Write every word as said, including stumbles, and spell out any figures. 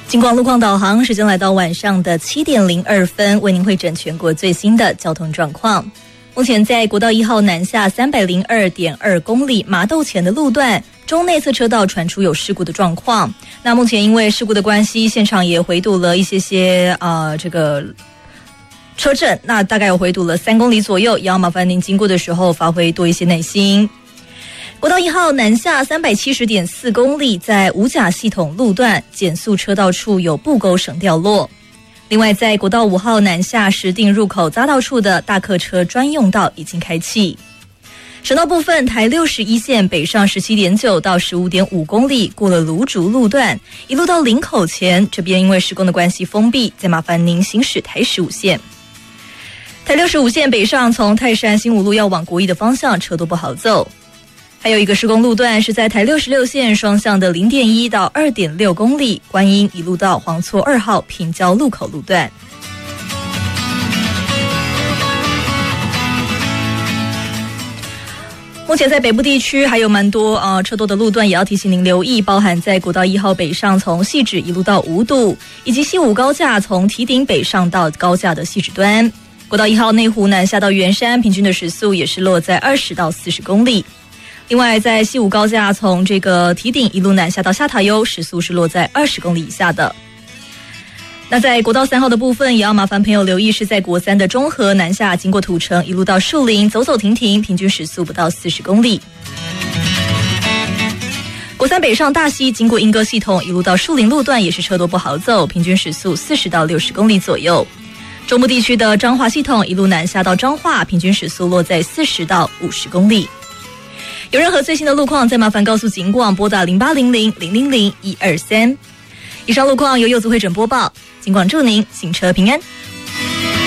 金广路况导航，时间来到晚上的七点零二分，为您汇整全国最新的交通状况。目前在国道一号南下三百零二点二公里麻豆前的路段，中内侧车道传出有事故的状况。那目前因为事故的关系，现场也回堵了一些些呃这个车阵，那大概有回堵了三公里左右，也要麻烦您经过的时候发挥多一些耐心。国道一号南下三百七十点四公里，在五甲系统路段减速车道处有布钩绳掉落。另外，在国道五号南下石碇入口匝道处的大客车专用道已经开启。省道部分，台六十一线北上十七点九到十五点五公里，过了芦竹路段，一路到林口前，这边因为施工的关系封闭，再麻烦您行驶台十五线。台六十五线北上从泰山新五路要往国一的方向，车都不好走。还有一个施工路段是在台六十六线双向的零点一到二点六公里，观音一路到黄厝二号平交路口路段。目前在北部地区还有蛮多呃车多的路段，也要提醒您留意，包含在国道一号北上从汐止一路到五堵，以及西武高架从堤顶北上到高架的汐止端。国道一号内湖南下到圆山，平均的时速也是落在二十到四十公里。另外，在西武高架从这个堤顶一路南下到下塔悠，时速是落在二十公里以下的。那在国道三号的部分，也要麻烦朋友留意，是在国三的中和南下，经过土城一路到树林，走走停停，平均时速不到四十公里。国三北上大溪，经过莺歌系统一路到树林路段，也是车多不好走，平均时速四十到六十公里左右。中部地区的彰化系统一路南下到彰化，平均时速落在四十到五十公里。有任何最新的路况，再麻烦告诉警广，拨打零八零零零零零一二三。以上路况由柚子会诊播报，警广祝您行车平安。